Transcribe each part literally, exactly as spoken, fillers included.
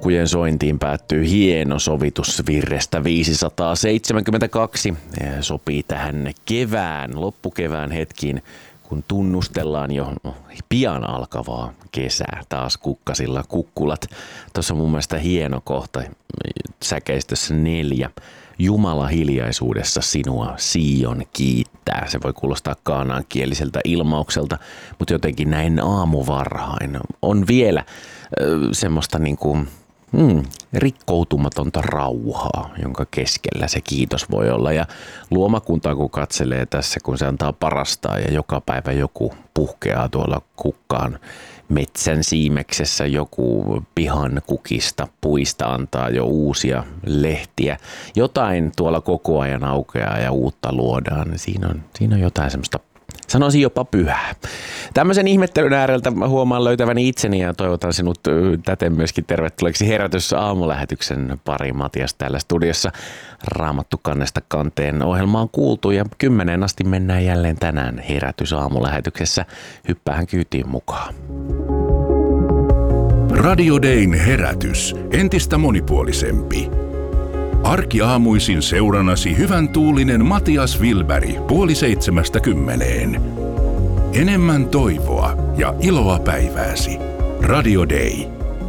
lukujen sointiin päättyy hieno sovitus virrestä viisisataaseitsemänkymmentäkaksi. Sopii tähän kevään, loppukevään hetkiin, kun tunnustellaan jo pian alkavaa kesää. Taas kukkasilla kukkulat. Tuossa on mun mielestä hieno kohta säkeistössä neljä. Jumala hiljaisuudessa sinua Sion kiittää. Se voi kuulostaa kaanaankieliseltä ilmaukselta, mutta jotenkin näin aamuvarhain on vielä äh, semmoista niin kuin, mm, rikkoutumatonta rauhaa, jonka keskellä se kiitos voi olla. Ja luomakuntaa kun katselee tässä, kun se antaa parastaa ja joka päivä joku puhkeaa tuolla kukkaan metsän siimeksessä, joku pihan kukista puista antaa jo uusia lehtiä. Jotain tuolla koko ajan aukeaa ja uutta luodaan. Siinä on, siinä on jotain semmoista, sanoisin jopa pyhää. Tämmöisen ihmettelyn ääreltä huomaan löytäväni itseni ja toivotan sinut täten myöskin tervetulleeksi Herätys aamulähetyksen pari. Matias täällä studiossa. Raamattu kannesta kanteen ohjelma on kuultu ja kymmeneen asti mennään jälleen tänään Herätys aamulähetyksessä. Hyppäähän kyytiin mukaan. Radio Dayn herätys. Entistä monipuolisempi. Arkiaamuisin seuranasi hyvän tuulinen Matias Wilberg puoli seitsemästä kymmeneen. Enemmän toivoa ja iloa päivääsi. Radio Day.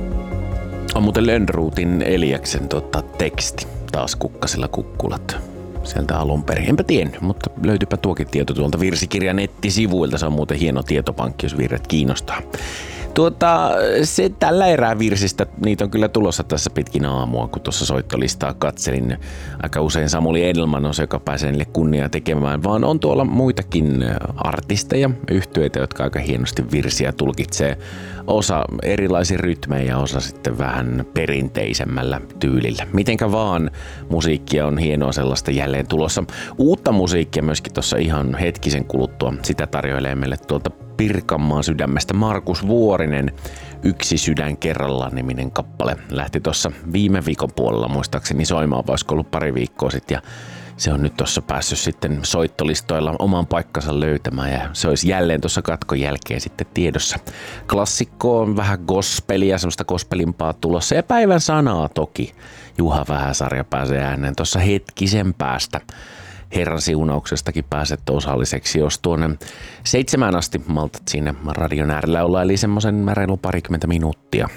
On muuten Lönnruutin Eliaksen tota, teksti. Taas kukkasilla kukkulat. Sieltä alun perin. Enpä tiennyt, mutta löytyypä tuokin tieto tuolta virsikirjan nettisivuilta. Se on muuten hieno tietopankki, jos virret kiinnostaa. Tuota, se tällä erää virsistä, niitä on kyllä tulossa tässä pitkin aamua, kun tuossa soittolistaa katselin. Aika usein Samuli Edelman on se, joka pääsee niille kunniaa tekemään, vaan on tuolla muitakin artisteja, yhtyeitä, jotka aika hienosti virsiä tulkitsee. Osa erilaisin rytmejä ja osa sitten vähän perinteisemmällä tyylillä. Mitenkä vaan, musiikkia on hienoa sellaista jälleen tulossa. Uutta musiikkia myöskin tuossa ihan hetkisen kuluttua. Sitä tarjoilee meille tuolta Pirkanmaan sydämestä Markus Vuorinen. Yksi sydän kerrallaan -niminen kappale lähti tuossa viime viikon puolella muistaakseni soimaan, voisiko ollut pari viikkoa sitten, ja se on nyt tuossa päässyt sitten soittolistoilla oman paikkansa löytämään ja se olisi jälleen tuossa katkon jälkeen sitten tiedossa. Klassikko on vähän gospelia, semmoista gospelimpaa tulossa ja päivän sanaa toki. Juha Vähäsarja pääsee ääneen tuossa hetkisen päästä. Herran siunauksestakin pääset osalliseksi, jos tuonne seitsemään asti maltat siinä radion äärellä olla, eli semmoisen reilu parikymmentä minuuttia.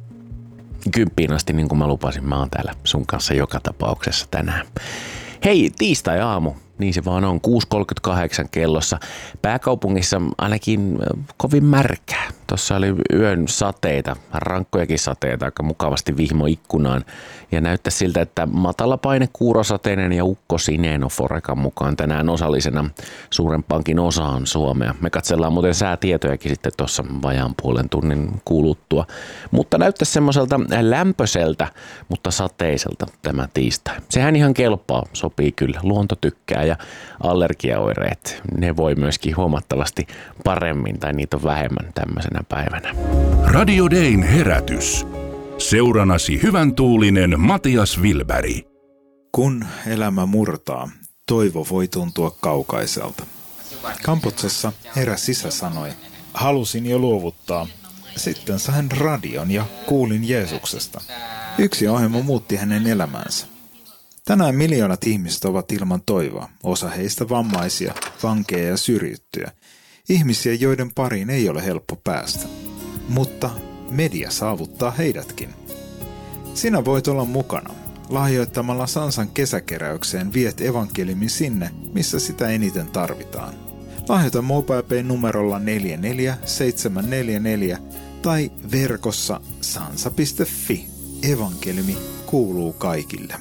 Kymppiin asti, niin kuin mä lupasin, mä oon täällä sun kanssa joka tapauksessa tänään. Hei, tiistai-aamu, niin se vaan on, kuusi kolmekymmentäkahdeksan kellossa. Pääkaupungissa ainakin kovin märkää. Tuossa oli yön sateita, rankkojakin sateita, aika mukavasti vihmo ikkunaan. Ja näyttää siltä, että matalapaine, kuurosateinen ja ukko Sineen on Forecan mukaan tänään osallisena suuren pankin osaan Suomea. Me katsellaan muuten säätietojakin sitten tuossa vajaan puolen tunnin kuluttua. Mutta näyttää semmoiselta lämpöiseltä, mutta sateiselta tämä tiistai. Sehän ihan kelpaa, sopii kyllä. Luonto tykkää ja allergiaoireet, ne voi myöskin huomattavasti paremmin tai niitä on vähemmän tämmöisenä päivänä. Radio Dayn herätys. Seuranasi hyvän tuulinen Matias Wilberg. Kun elämä murtaa, toivo voi tuntua kaukaiselta. Kampuksessa eräs isä sanoi, halusin jo luovuttaa. Sitten sain radion ja kuulin Jeesuksesta. Yksi ohjelma muutti hänen elämänsä. Tänään miljoonat ihmiset ovat ilman toivoa, osa heistä vammaisia, vankeja ja syrjittyjä. Ihmisiä, joiden pariin ei ole helppo päästä. Mutta media saavuttaa heidätkin. Sinä voit olla mukana. Lahjoittamalla Sansan kesäkeräykseen viet evankeliumin sinne, missä sitä eniten tarvitaan. Lahjoita MobilePay numerolla neljä neljä seitsemän neljä neljä tai verkossa sansa piste fi. Evankeliumi kuuluu kaikille.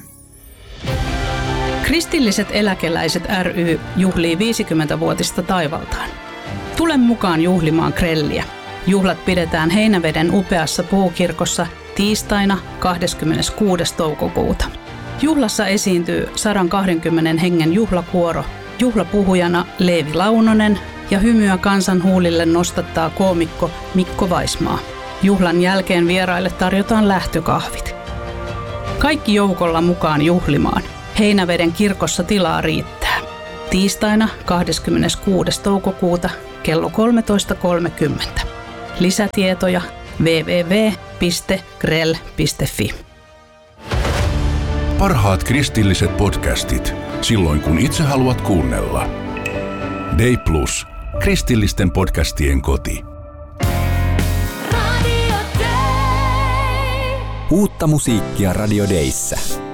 Kristilliset eläkeläiset ry juhlii viisikymmentävuotista taivaltaan. Tule mukaan juhlimaan grelliä. Juhlat pidetään Heinäveden upeassa puukirkossa tiistaina kahdeskymmeneskuudes toukokuuta. Juhlassa esiintyy sata kaksikymmentä hengen juhlakuoro, juhlapuhujana Leevi Launonen ja hymyä kansan huulille nostattaa koomikko Mikko Vaismaa. Juhlan jälkeen vieraille tarjotaan lähtökahvit. Kaikki joukolla mukaan juhlimaan. Heinäveden kirkossa tilaa riittää. Tiistaina kahdeskymmeneskuudes toukokuuta kello kolmetoista kolmekymmentä. Lisätietoja double-u double-u double-u piste krell piste fi. Parhaat kristilliset podcastit, silloin kun itse haluat kuunnella. Day Plus, kristillisten podcastien koti. Uutta musiikkia Radio Dayssä.